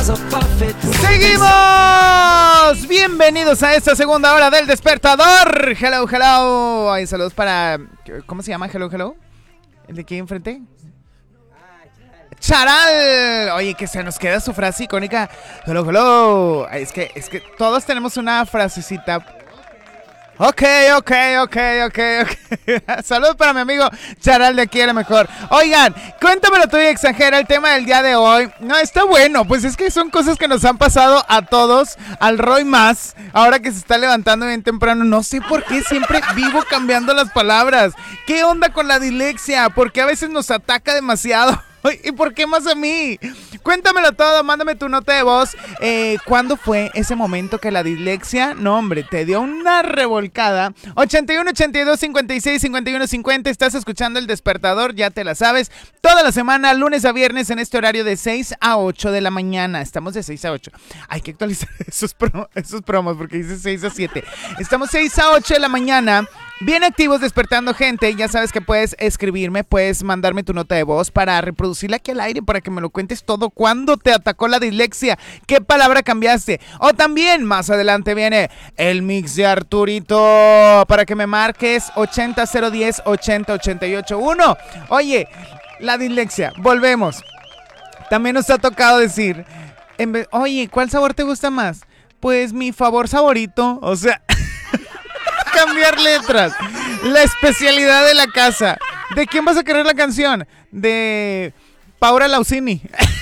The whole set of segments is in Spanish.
Seguimos. Bienvenidos a esta segunda hora del Despertador. Hello, hello. Ay, saludos para... ¿Cómo se llama? Hello, hello. ¿El de aquí enfrente? Charal. Oye, que se nos queda su frase icónica. Hello, hello. Es que todos tenemos una frasecita. Ok. Saludos para mi amigo Charal de aquí a lo mejor. Oigan, cuéntamelo tú y exagera el tema del día de hoy. No, está bueno, pues es que son cosas que nos han pasado a todos, al Roy más, ahora que se está levantando bien temprano. No sé por qué siempre vivo cambiando las palabras. ¿Qué onda con la dislexia? Porque a veces nos ataca demasiado. ¿Y por qué más a mí? Cuéntamelo todo, mándame tu nota de voz. ¿Cuándo fue ese momento que la dislexia, no hombre, te dio una revolcada? 81 82 56 51 50. Estás escuchando El Despertador, ya te la sabes. Toda la semana, lunes a viernes, en este horario de 6 a 8 de la mañana. Estamos de 6 a 8. Hay que actualizar esos promos porque dice 6 a 7. Estamos 6 a 8 de la mañana. Bien activos, despertando gente. Ya sabes que puedes escribirme, puedes mandarme tu nota de voz para reproducirla aquí al aire, para que me lo cuentes todo. ¿Cuándo te atacó la dislexia? ¿Qué palabra cambiaste? O también, más adelante viene el mix de Arturito, para que me marques 80010 80881. Oye, la dislexia, volvemos. También nos ha tocado decir, oye, ¿cuál sabor te gusta más? Pues mi favor favorito, o sea... Cambiar letras. La especialidad de la casa. ¿De quién vas a querer la canción? De Paula Lausini.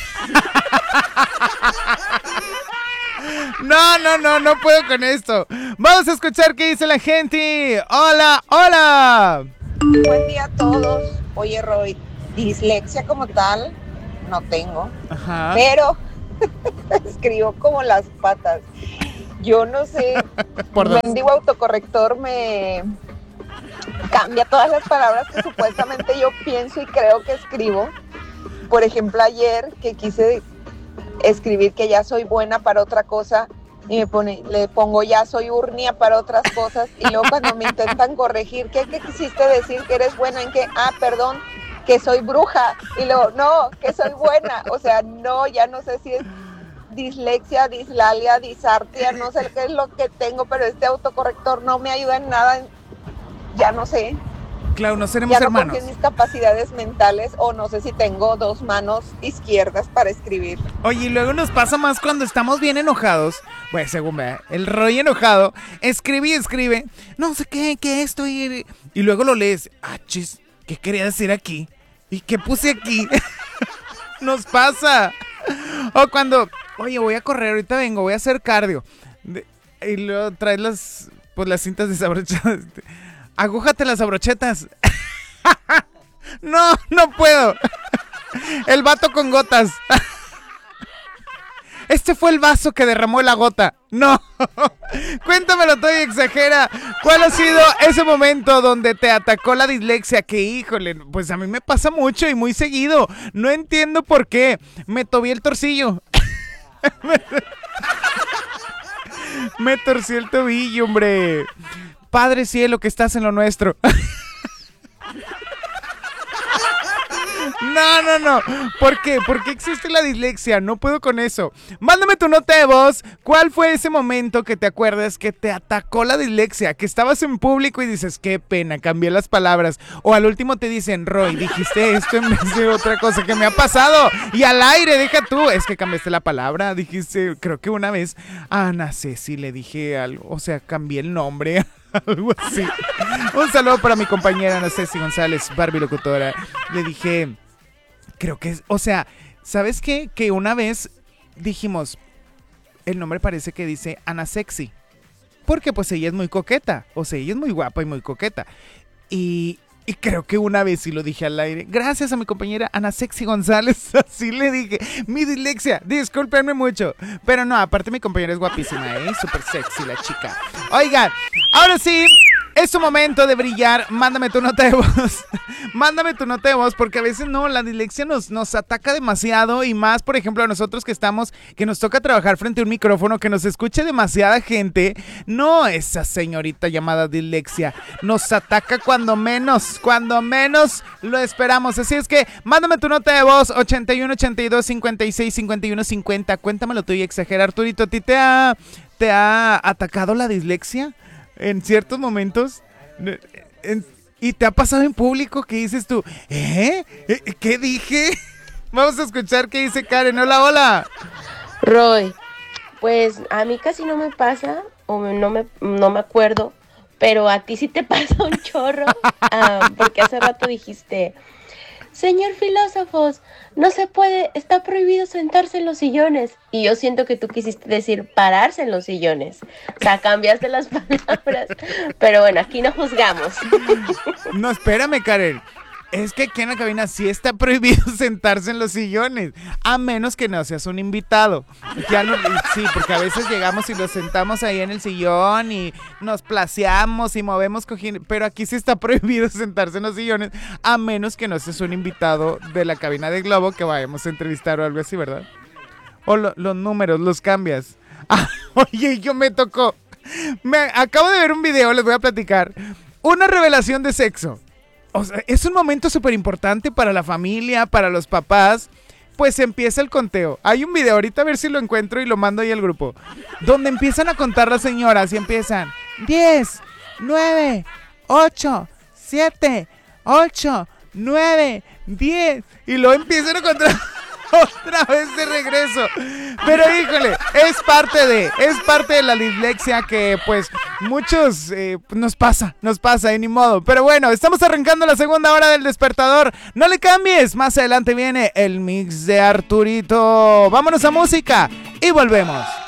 No puedo con esto. Vamos a escuchar qué dice la gente. Hola. Buen día a todos. Oye, Roy, dislexia como tal no tengo. Ajá. Pero escribo como las patas. Yo no sé, el mendigo autocorrector me cambia todas las palabras que supuestamente yo pienso y creo que escribo. Por ejemplo, ayer que quise escribir que ya soy buena para otra cosa y le pongo ya soy urnia para otras cosas, y luego cuando me intentan corregir, ¿qué quisiste decir? ¿Que eres buena en qué? Perdón, que soy bruja. Y luego, no, que soy buena. O sea, no, ya no sé si es dislexia, dislalia, disartia, no sé qué es lo que tengo, pero este autocorrector no me ayuda en nada, ya no sé. Claro, no seremos hermanos. Ya no confío en mis capacidades mentales, o no sé si tengo dos manos izquierdas para escribir. Oye, y luego nos pasa más cuando estamos bien enojados. Bueno, según vea, el Roy enojado, escribe, no sé qué estoy... Y luego lo lees, chis, ¿qué quería decir aquí? ¿Y qué puse aquí? Nos pasa. O cuando, oye, voy a correr, ahorita vengo, voy a hacer cardio. Y luego traes las cintas desabrochadas. Agújate las abrochetas. No puedo. El vato con gotas. Este fue el vaso que derramó la gota. No. Cuéntamelo todo y exagera. ¿Cuál ha sido ese momento donde te atacó la dislexia? Que híjole, pues a mí me pasa mucho y muy seguido. No entiendo por qué. Me tobié el torcillo. Me torcí el tobillo, hombre. Padre cielo, que estás en lo nuestro. No. ¿Por qué? ¿Por qué existe la dislexia? No puedo con eso. Mándame tu nota de voz. ¿Cuál fue ese momento que te acuerdas que te atacó la dislexia? Que estabas en público y dices, qué pena, cambié las palabras. O al último te dicen, Roy, dijiste esto en vez de otra cosa que me ha pasado. Y al aire, deja tú. Es que cambiaste la palabra. Dijiste, creo que una vez a Ana Ceci le dije algo. O sea, cambié el nombre. Algo así. Un saludo para mi compañera Ana Ceci González, Barbie locutora. Le dije, creo que es, o sea, ¿sabes qué? Que una vez dijimos, el nombre parece que dice Ana Sexy, porque pues ella es muy coqueta, o sea, ella es muy guapa y muy coqueta. Y creo que una vez sí lo dije al aire, gracias a mi compañera Ana Sexy González, así le dije, mi dislexia, discúlpenme mucho. Pero no, aparte mi compañera es guapísima, súper sexy la chica. Oigan, ahora sí, Es tu momento de brillar. Mándame tu nota de voz. Mándame tu nota de voz, porque a veces no, la dislexia nos ataca demasiado. Y más, por ejemplo, a nosotros que nos toca trabajar frente a un micrófono, que nos escuche demasiada gente. No, esa señorita llamada dislexia nos ataca cuando menos lo esperamos. Así es que mándame tu nota de voz 81 82 56 51 50. Cuéntamelo tú y exagera. Arturito, ¿a ti te ha atacado la dislexia en ciertos momentos? ¿Y te ha pasado en público que dices tú, ¿qué dije? Vamos a escuchar qué dice Karen. Hola. Roy, pues a mí casi no me pasa, o no me acuerdo, pero a ti sí te pasa un chorro, porque hace rato dijiste, señor filósofos, no se puede, está prohibido sentarse en los sillones. Y yo siento que tú quisiste decir pararse en los sillones. O sea, cambiaste las palabras. Pero bueno, aquí no juzgamos. No, espérame, Karen. Es que aquí en la cabina sí está prohibido sentarse en los sillones, a menos que no seas un invitado. Ya no, sí, porque a veces llegamos y nos sentamos ahí en el sillón y nos placeamos y movemos cojines, pero aquí sí está prohibido sentarse en los sillones, a menos que no seas un invitado de la cabina de Globo que vayamos a entrevistar o algo así, ¿verdad? O los números los cambias. Oye, acabo de ver un video, les voy a platicar. Una revelación de sexo. O sea, es un momento súper importante para la familia, para los papás. Pues empieza el conteo. Hay un video, ahorita a ver si lo encuentro y lo mando ahí al grupo, donde empiezan a contar las señoras y empiezan 10, 9, 8, 7, 8, 9, 10. Y luego empiezan a contar otra vez de regreso. Pero híjole, es parte de la dislexia que pues muchos nos pasa, ni modo. Pero bueno, estamos arrancando la segunda hora del despertador. No le cambies, más adelante viene el mix de Arturito. Vámonos a música y volvemos.